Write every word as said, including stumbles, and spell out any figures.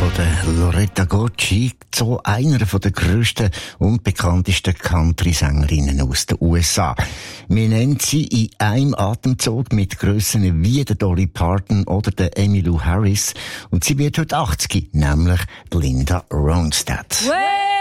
von der Loretta Gocci, zu einer der grössten und bekanntesten Country-Sängerinnen aus den U S A. Wir nennen sie in einem Atemzug mit Grössen wie der Dolly Parton oder der Emmylou Harris. Und sie wird heute achtzig, nämlich Linda Ronstadt.